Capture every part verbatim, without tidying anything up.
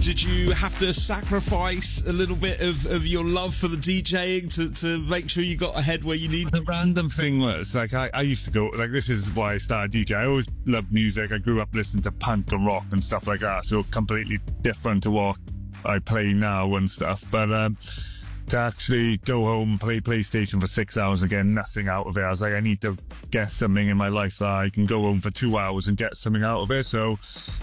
did you have to sacrifice a little bit of, of your love for the DJing to, to make sure you got ahead where you need? The random thing was, like, I, I used to go, like, this is why I started DJing. I always loved music. I grew up listening to punk and rock and stuff like that, so completely different to what I play now and stuff. But um, to actually go home and play PlayStation for six hours and get nothing out of it, I was like, I need to get something in my life that I can go home for two hours and get something out of it. So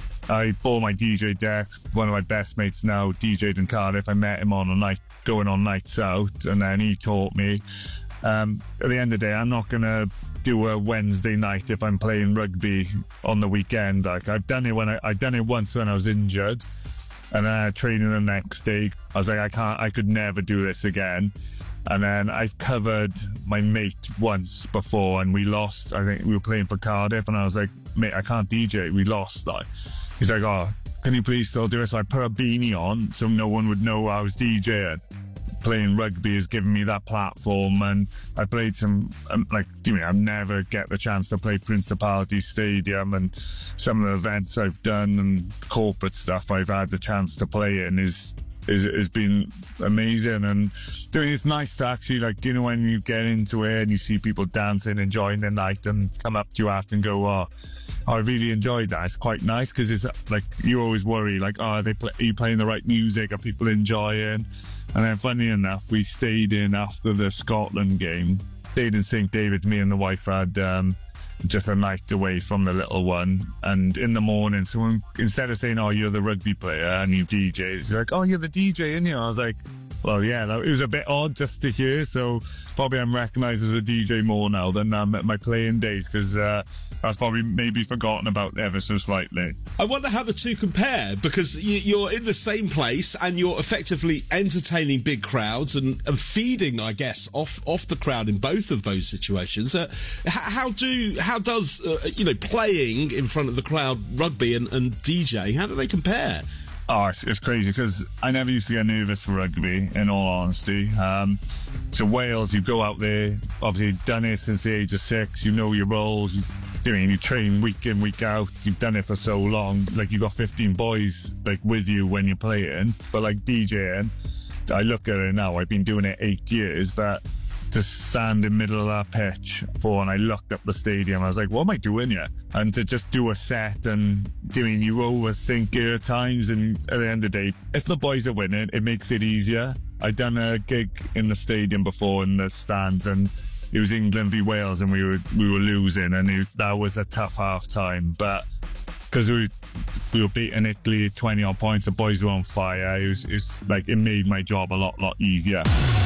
I bought my D J deck. One of my best mates now D J'd in Cardiff. I met him on a night, going on nights out, and then he taught me. Um, at the end of the day, I'm not going to do a Wednesday night if I'm playing rugby on the weekend. Like, I've done it when I, I've done it once when I was injured, and then I had training the next day. I was like, I can't, I could never do this again. And then I've covered my mate once before, and we lost. I think we were playing for Cardiff, and I was like, mate, I can't D J. We lost. Like, he's like, oh, can you please still do it? So I put a beanie on so no one would know I was DJing. Playing rugby has given me that platform, and I played some, um, like, you know, I never get the chance to play Principality Stadium, and some of the events I've done and corporate stuff I've had the chance to play in is is has been amazing. And doing it's nice to actually, like, you know, when you get into it and you see people dancing, enjoying their night, and come up to you after and go, oh, I really enjoyed that. It's quite nice, because it's like, you always worry, like, oh, are, they play, are you playing the right music? Are people enjoying? And then, funny enough, we stayed in after the Scotland game. Stayed in Saint David. Me and the wife had um, just a night away from the little one. And in the morning, someone, instead of saying, oh, you're the rugby player and you D J, it's like, oh, you're the D J, innit? I was like, well, yeah, that, it was a bit odd just to hear. So probably I'm recognised as a D J more now than um, at my playing days, because uh, that's probably maybe forgotten about ever so slightly. I wonder how the two compare, because you, you're in the same place and you're effectively entertaining big crowds and, and feeding, I guess, off off the crowd in both of those situations. Uh, how do how does uh, you know, playing in front of the crowd, rugby and, and DJing, how do they compare? Oh, it's, it's crazy, because I never used to get nervous for rugby, in all honesty. Um, so Wales, you go out there, obviously done it since the age of six, you know your roles, you, you, mean, you train week in, week out, you've done it for so long, like, you got fifteen boys, like, with you when you're playing. But like DJing, I look at it now, I've been doing it eight years, but to stand in the middle of that pitch for, and I looked up the stadium, I was like, what am I doing here? And to just do a set, and doing, you overthink it at times, and at the end of the day, if the boys are winning, it makes it easier. I'd done a gig in the stadium before, in the stands, and it was England v Wales, and we were we were losing, and it, that was a tough half time, but because we we were beating Italy twenty odd points, the boys were on fire. It was, it was like, it made my job a lot lot easier.